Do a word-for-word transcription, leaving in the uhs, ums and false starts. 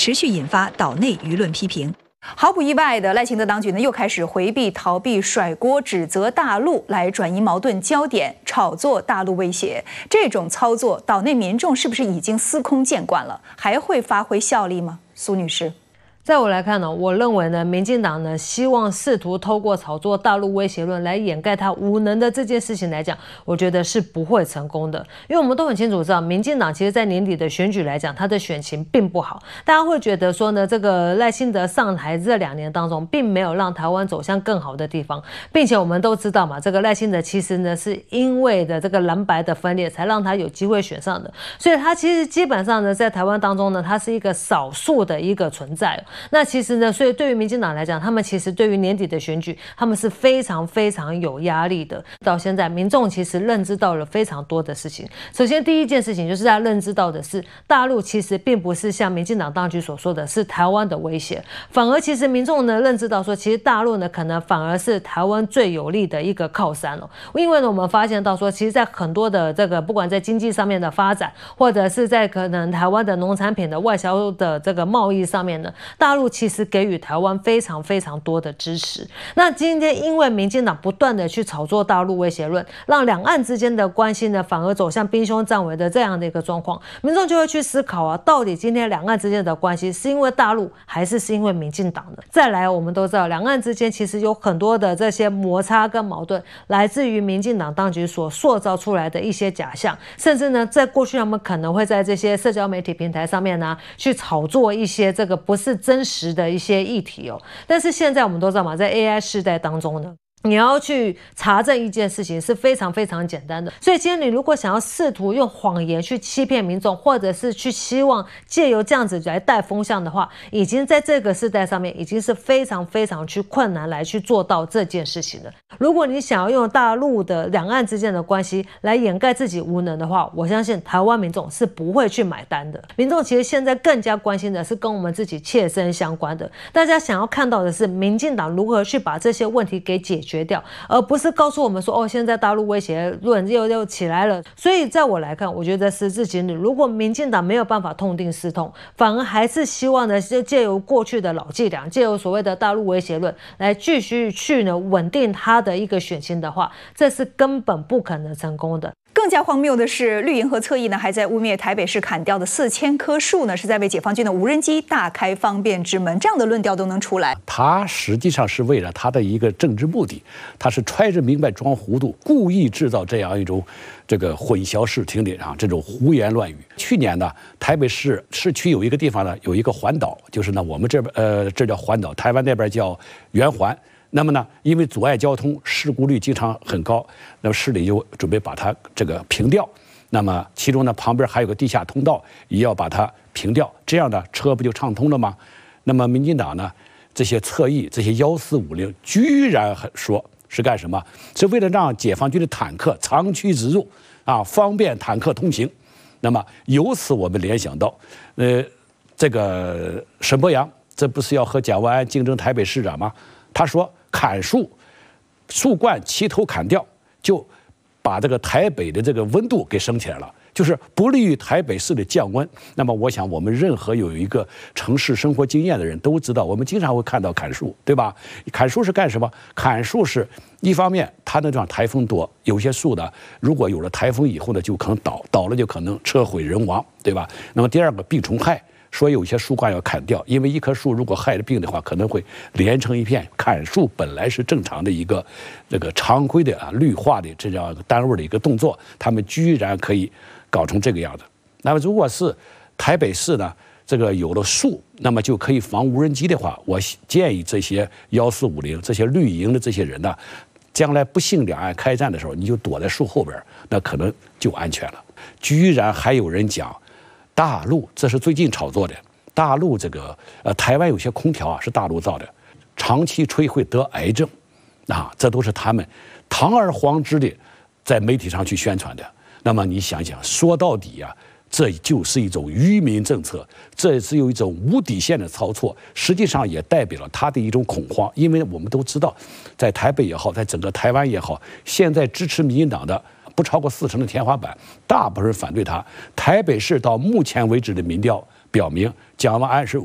持续引发岛内舆论批评。毫不意外的，赖清德当局呢又开始回避、逃避、甩锅、指责大陆，来转移矛盾焦点，炒作大陆威胁。这种操作，岛内民众是不是已经司空见惯了？还会发挥效力吗？苏女士。 在我来看呢，我认为呢，民进党呢希望试图透过炒作大陆威胁论来掩盖他无能的这件事情来讲，我觉得是不会成功的。因为我们都很清楚知道，民进党其实在年底的选举来讲，他的选情并不好。大家会觉得说呢，这个赖清德上台这两年当中，并没有让台湾走向更好的地方，并且我们都知道嘛，这个赖清德其实呢是因为的这个蓝白的分裂，才让他有机会选上的。所以他其实基本上呢，在台湾当中呢，他是一个少数的一个存在。 那其实呢，所以对于民进党来讲，他们其实对于年底的选举，他们是非常非常有压力的。到现在，民众其实认知到了非常多的事情。首先，第一件事情就是大家认知到的是，大陆其实并不是像民进党当局所说的是台湾的威胁，反而其实民众呢认知到说，其实大陆呢可能反而是台湾最有力的一个靠山哦。因为呢，我们发现到说，其实在很多的这个不管在经济上面的发展，或者是在可能台湾的农产品的外销的这个贸易上面呢，大陆其实给予台湾非常非常多的支持。那今天因为民进党不断的去炒作大陆威胁论，让两岸之间的关系呢反而走向兵凶战危的这样的一个状况，民众就会去思考啊，到底今天两岸之间的关系是因为大陆还是是因为民进党的？再来，我们都知道两岸之间其实有很多的这些摩擦跟矛盾，来自于民进党当局所塑造出来的一些假象，甚至呢，在过去他们可能会在这些社交媒体平台上面呢去炒作一些这个不是真实的一些议题哦，但是现在我们都知道嘛，在 A I 时代当中呢，你要去查证一件事情是非常非常简单的。所以今天你如果想要试图用谎言去欺骗民众，或者是去希望借由这样子来带风向的话，已经在这个时代上面已经是非常非常去困难来去做到这件事情的。如果你想要用大陆的两岸之间的关系来掩盖自己无能的话，我相信台湾民众是不会去买单的。民众其实现在更加关心的是跟我们自己切身相关的，大家想要看到的是民进党如何去把这些问题给解决掉，而不是告诉我们说哦，现在大陆威胁论又又起来了。所以在我来看，我觉得时至今日，如果民进党没有办法痛定思痛，反而还是希望呢，就借由过去的老伎俩，借由所谓的大陆威胁论来继续去呢稳定他的一个选情的话，这是根本不可能成功的。 更加荒谬的是，绿营和侧翼呢，还在污蔑台北市砍掉的四千棵树呢，是在为解放军的无人机大开方便之门。这样的论调都能出来， 他实际上是为了他的一个政治目的，他是揣着明白装糊涂，故意制造这样一种这个混淆视听的啊这种胡言乱语。去年呢，台北市市区有一个地方呢，有一个环岛，就是呢我们这边呃这叫环岛，台湾那边叫圆环。那么呢，因为阻碍交通，事故率经常很高，那么市里就准备把它这个平掉。那么其中呢，旁边还有个地下通道，也要把它平掉，这样呢，车不就畅通了吗？那么民进党呢，这些侧翼，这些幺四五零，居然说是干什么？是为了让解放军的坦克长驱直入啊，方便坦克通行。那么由此我们联想到，呃，这个沈伯洋，这不是要和蒋万安竞争台北市长吗？他说砍树，树冠齐头砍掉，就把这个台北的这个温度给升起来了，就是不利于台北市的降温。那么我想我们任何有一个城市生活经验的人都知道，我们经常会看到砍树，对吧？砍树是干什么？砍树是一方面它那地方台风多，有些树呢，如果有了台风以后呢，就可能倒，倒了就可能车毁人亡，对吧？那么第二个病虫害。说有些树冠要砍掉，因为一棵树如果害了病的话，可能会连成一片。砍树本来是正常的一个这个常规的啊绿化的这样单位的一个动作，他们居然可以搞成这个样子。那么如果是台北市呢，这个有了树，那么就可以防无人机的话，我建议这些幺四五零这些绿营的这些人呢，将来不幸两岸开战的时候，你就躲在树后边，那可能就安全了。居然还有人讲。大陆这是最近炒作的，大陆这个呃台湾有些空调啊是大陆造的，长期吹会得癌症，啊，这都是他们堂而皇之的在媒体上去宣传的。那么你想想，说到底啊，这就是一种愚民政策，这是有一种无底线的操作，实际上也代表了他的一种恐慌。因为我们都知道，在台北也好，在整个台湾也好，现在支持民进党的不超过四成的天花板，大部分人反对他。台北市到目前为止的民调表明，蒋万安是